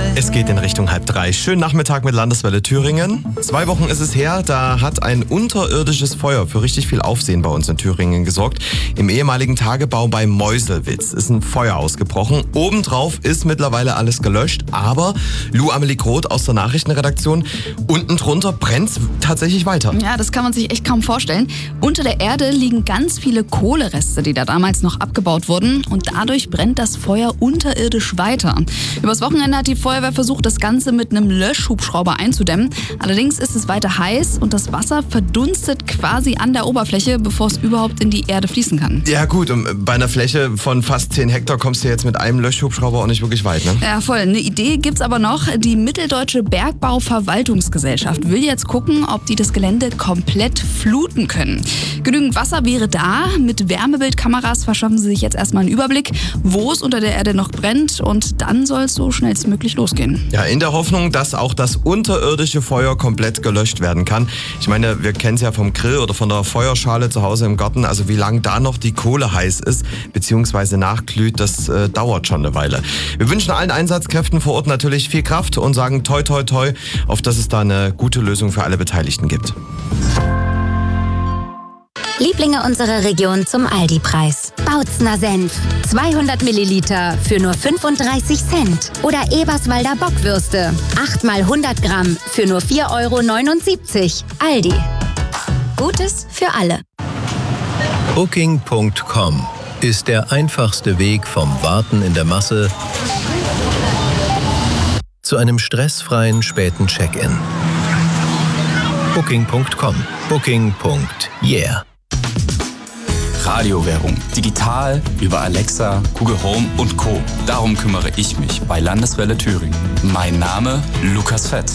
Es geht in Richtung 2:30. Schönen Nachmittag mit Landeswelle Thüringen. 2 Wochen ist es her, da hat ein unterirdisches Feuer für richtig viel Aufsehen bei uns in Thüringen gesorgt. Im ehemaligen Tagebau bei Meuselwitz ist ein Feuer ausgebrochen. Obendrauf ist mittlerweile alles gelöscht, aber Lou Amelie Groth aus der Nachrichtenredaktion, unten drunter brennt es tatsächlich weiter. Ja, das kann man sich echt kaum vorstellen. Unter der Erde liegen ganz viele Kohlereste, die da damals noch abgebaut wurden, und dadurch brennt das Feuer unterirdisch weiter. Übers Wochenende hat die Feuerwehr versucht, das Ganze mit einem Löschhubschrauber einzudämmen. Allerdings ist es weiter heiß und das Wasser verdunstet quasi an der Oberfläche, bevor es überhaupt in die Erde fließen kann. Ja gut, und bei einer Fläche von fast 10 Hektar kommst du jetzt mit einem Löschhubschrauber auch nicht wirklich weit, ne? Ja, voll. Eine Idee gibt's aber noch. Die Mitteldeutsche Bergbauverwaltungsgesellschaft will jetzt gucken, ob die das Gelände komplett fluten können. Genügend Wasser wäre da. Mit Wärmebildkameras verschaffen sie sich jetzt erstmal einen Überblick, wo es unter der Erde noch brennt, und dann soll es so schnellstmöglich losgehen. Ja, in der Hoffnung, dass auch das unterirdische Feuer komplett gelöscht werden kann. Ich meine, wir kennen es ja vom Grill oder von der Feuerschale zu Hause im Garten. Also wie lange da noch die Kohle heiß ist bzw. nachglüht, das dauert schon eine Weile. Wir wünschen allen Einsatzkräften vor Ort natürlich viel Kraft und sagen toi toi toi, auf dass es da eine gute Lösung für alle Beteiligten gibt. Lieblinge unserer Region zum Aldi-Preis. Bautzner Senf, 200 Milliliter für nur 35 Cent. Oder Eberswalder Bockwürste, 8 mal 100 Gramm für nur 4,79 €. Aldi. Gutes für alle. Booking.com ist der einfachste Weg vom Warten in der Masse zu einem stressfreien späten Check-in. Booking.com. Booking.yeah. Radiowerbung. Digital, über Alexa, Google Home und Co. Darum kümmere ich mich bei Landeswelle Thüringen. Mein Name Lukas Fett.